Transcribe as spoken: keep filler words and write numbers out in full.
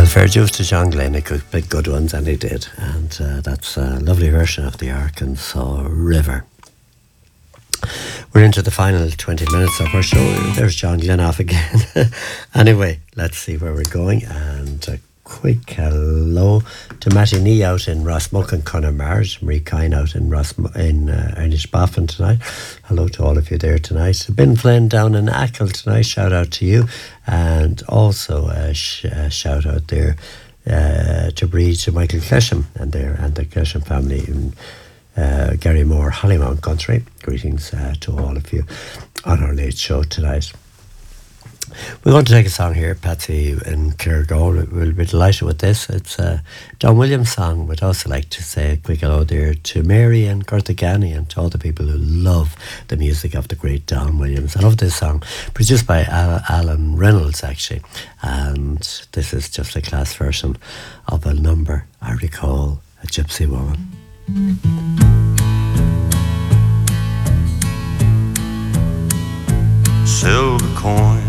fair dues to John Glenn, he could pick good ones, and he did. And uh, that's a lovely version of the Arkansas River. We're into the final twenty minutes of our show. There's John Glenn off again. Anyway, let's see where we're going. And a quick hello to Matty Nee out in Rossmuck and Connemara, Marie Kine out in Ross in uh, Inishbofin tonight. Hello to all of you there tonight. Ben Flynn down in Achill tonight. Shout out to you. And also a, sh- a shout out there uh, to Breed to Michael Clesham and their and the Clesham family in uh, Gary Moore, Hollymount country. Greetings uh, to all of you on our late show tonight. We're going to take a song here, Patsy and Clare-Gore. We'll be delighted with this. It's a Don Williams song. We'd also like to say a quick hello there to Mary and Gertha Gani and to all the people who love the music of the great Don Williams. I love this song, produced by Al- Alan Reynolds, actually. And this is just a class version of a number I recall, A Gypsy Woman. Silver coin